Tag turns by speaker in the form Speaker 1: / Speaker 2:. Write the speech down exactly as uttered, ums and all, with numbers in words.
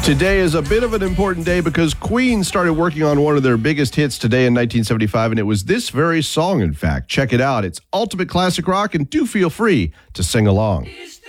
Speaker 1: Today is a bit of an important day because Queen started working on one of their biggest hits today in nineteen seventy-five, and it was this very song, in fact. Check it out. It's ultimate classic rock, and do feel free to sing along.